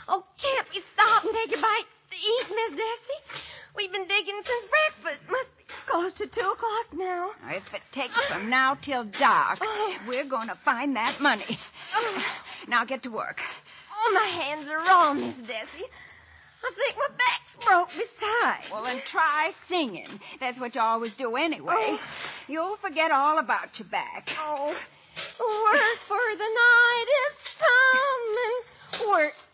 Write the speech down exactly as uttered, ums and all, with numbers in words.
Oh, can't we stop and take a bite to eat, Miss Desi? We've been digging since breakfast. Must be close to two o'clock now. If it takes from now till dark, Oh. we're going to find that money. Oh. Now get to work. Oh, my hands are raw, Miss Desi. I think my back's broke besides. Well, then try singing. That's what you always do anyway. Oh. You'll forget all about your back. Oh, work for the night is coming. Work